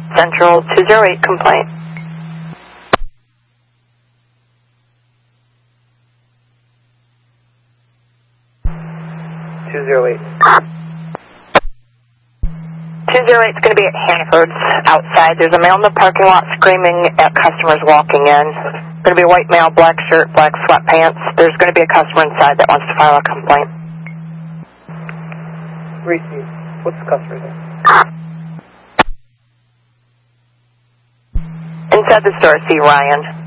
Central 208 complaint. It's going to be at Hannaford's outside. There's a male in the parking lot screaming at customers walking in. Going to be a white male, black shirt, black sweatpants. There's going to be a customer inside that wants to file a complaint. Receive. What's the customer's name? Inside the store, see Ryan.